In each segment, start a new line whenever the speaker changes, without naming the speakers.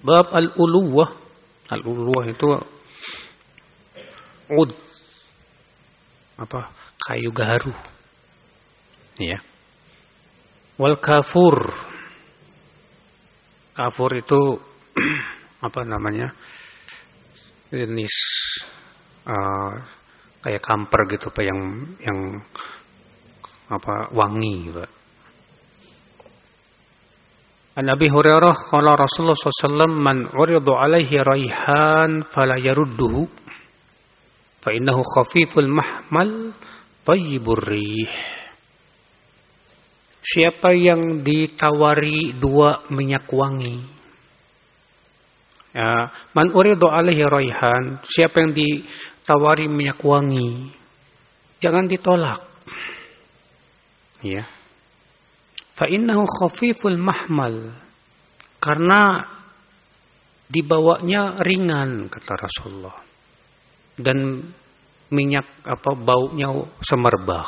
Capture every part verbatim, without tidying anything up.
Bab al-uluwah. Al-uluwah itu ud, apa, kayu gaharu, ya. Wal kafur. Kafur itu apa namanya? Jenis uh, kayak kamper gitu, Pak, yang yang apa, wangi, Pak. An Abi Hurairah qala Rasulullah sallallahu alaihi wasallam man urida alaihi raihan fala yarudduhu fa innahu khafiful mahmal thayyibur rih. Siapa yang ditawari dua minyak wangi, ya, man urida alaihi raihan, siapa yang ditawari minyak wangi, jangan ditolak, ya. Fa innahu khafiful mahmal, karena dibawanya ringan, kata Rasulullah, dan minyak apa baunya semerbak.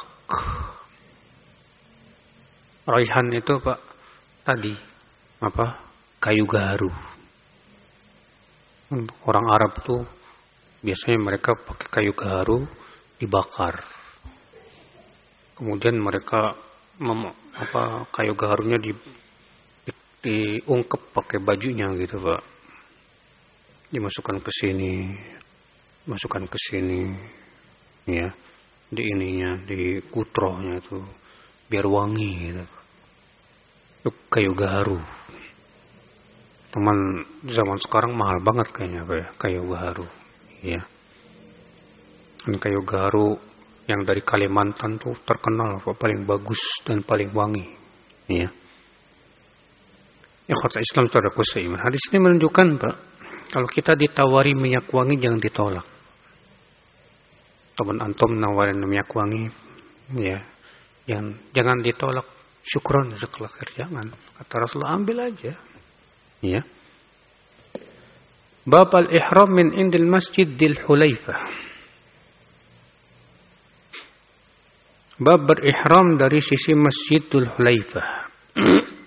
Raihan itu, Pak, tadi apa, kayu gaharu. Orang Arab tuh biasanya mereka pakai kayu gaharu dibakar, kemudian mereka mem, apa kayu gaharunya di, di diungkep pakai bajunya gitu, Pak, dimasukkan ke sini, masukkan ke sini, ya, di ininya, di kutrohnya itu biar wangi gitu. Itu kayu gaharu. Teman zaman sekarang mahal banget kayaknya, Pak, ya, kayu gaharu, ya. Dan kayu gaharu yang dari Kalimantan tuh terkenal Pak, paling bagus dan paling wangi, ya. Ya, kata Islam saudaraku seiman. Hadis ini menunjukkan, Pak, kalau kita ditawari minyak wangi jangan ditolak. Teman antum nawarin minyak wangi, ya, jangan jangan ditolak. Syukron jazakallahu khair, jangan. Kata Rasulullah, ambil aja, ya. Bab al-ihram min indil masjid Dzul Hulaifah. Bab berihram dari sisi Masjidul Hulaifah.